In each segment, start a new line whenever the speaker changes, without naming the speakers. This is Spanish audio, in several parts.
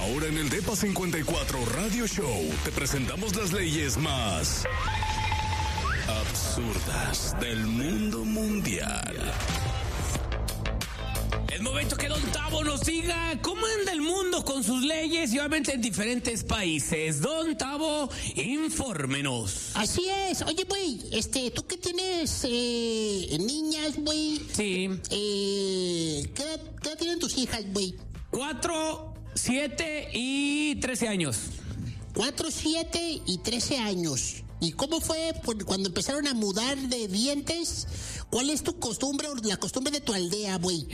Ahora en el DEPA 54 Radio Show te presentamos las leyes más absurdas del mundo mundial.
Es momento que Don Tavo nos diga cómo anda el mundo con sus leyes y obviamente en diferentes países. Don Tavo, infórmenos.
Así es. Oye, güey, tú que tienes niñas, güey.
Sí.
¿Qué edad tienen tus hijas, güey?
4, 7 y 13 años.
4, 7 y 13 años. ¿Y cómo fue cuando empezaron a mudar de dientes? ¿Cuál es tu costumbre o la costumbre de tu aldea, güey?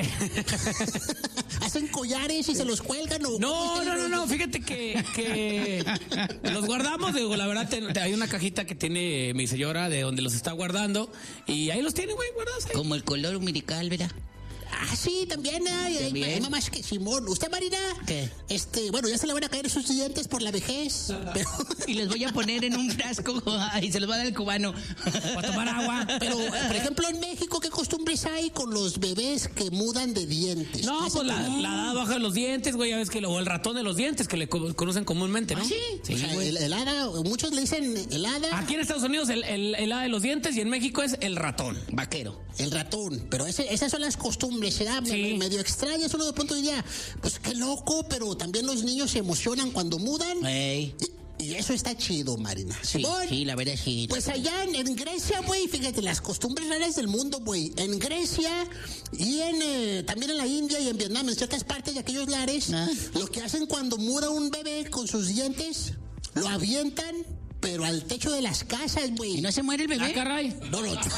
¿Hacen collares y se los cuelgan o...?
No. Fíjate que los guardamos. Digo, la verdad, hay una cajita que tiene mi señora de donde los está guardando. Y ahí los tiene, güey, guardados ahí.
Como el color umbilical, ¿verdad?
Ah, sí, también hay mamás que Simón. ¿Usted, Marina?
¿Qué?
Bueno, ya se le van a caer sus dientes por la vejez. Pero...
Y los voy a poner en un frasco y se los va a dar el cubano.
Para tomar agua.
Pero, por ejemplo, en México, ¿qué costumbres hay con los bebés que mudan de dientes?
No, pues la edad baja de los dientes, güey. Ya ves que luego el ratón de los dientes, que le conocen comúnmente, ¿no?
¿Ah, sí?
Sí,
o sea,
güey.
el hada, muchos le dicen el hada.
Aquí en Estados Unidos el hada de los dientes y en México es el ratón.
Vaquero.
El ratón, pero esas son las costumbres, ¿verdad?
Sí.
Medio extrañas, uno de pronto diría, pues qué loco, pero también los niños se emocionan cuando mudan.
Ey.
Y eso está chido, Marina.
Sí, la verdad sí.
Pues allá en Grecia, güey, fíjate, las costumbres raras del mundo, güey. En Grecia y también en la India y en Vietnam, en ciertas partes de aquellos lares, lo que hacen cuando muda un bebé con sus dientes, lo avientan, pero al techo de las casas, güey.
¿Y no se muere el bebé?
Ah, caray.
No.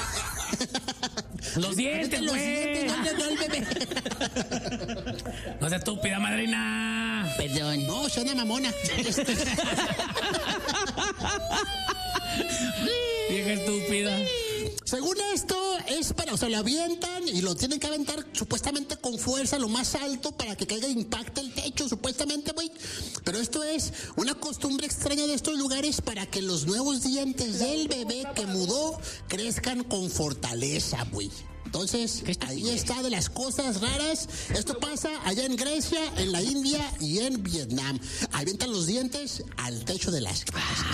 Los dientes,
Los
güey.
dientes, no el bebé.
No seas estúpida, madrina.
Perdón.
No, suena mamona.
Vieja estúpida.
Según esto, o sea, lo avientan y lo tienen que aventar supuestamente con fuerza, lo más alto, para que caiga e impacte el techo, supuestamente, güey. Pero esto es una costumbre extraña de estos lugares para que los nuevos dientes del bebé que mudó crezcan con fortaleza, güey. Entonces, ahí está de las cosas raras. Esto pasa allá en Grecia, en la India y en Vietnam. Avientan los dientes al techo de las casas.